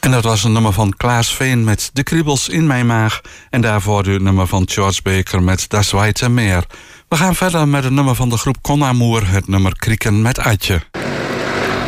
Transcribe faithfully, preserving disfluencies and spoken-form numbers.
En dat was een nummer van Klaas Veen met De Kriebels in mijn maag. En daarvoor het nummer van George Baker met Das Weite Meer. We gaan verder met het nummer van de groep Con Amour, het nummer Krieken met Adje.